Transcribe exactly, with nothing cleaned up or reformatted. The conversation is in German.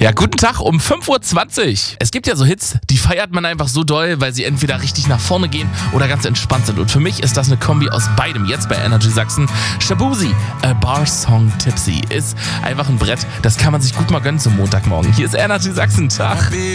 Ja, guten Tag um fünf Uhr zwanzig. Es gibt ja so Hits, die feiert man einfach so doll, weil sie entweder richtig nach vorne gehen oder ganz entspannt sind. Und für mich ist das eine Kombi aus beidem. Jetzt bei Energy Sachsen. Shaboozey, A Bar Song Tipsy, ist einfach ein Brett. Das kann man sich gut mal gönnen zum Montagmorgen. Hier ist Energy Sachsen. Tag.